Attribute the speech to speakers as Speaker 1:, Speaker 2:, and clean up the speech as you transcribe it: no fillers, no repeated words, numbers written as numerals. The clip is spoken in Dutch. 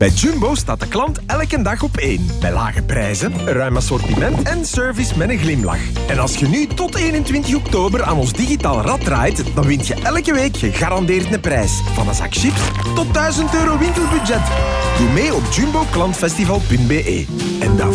Speaker 1: Bij Jumbo staat de klant elke dag op één. Bij lage prijzen, een ruim assortiment en service met een glimlach. En als je nu tot 21 oktober aan ons digitaal rad draait, dan wint je elke week gegarandeerd een prijs. Van een zak chips tot €1000 winkelbudget. Doe mee op jumboklantfestival.be. En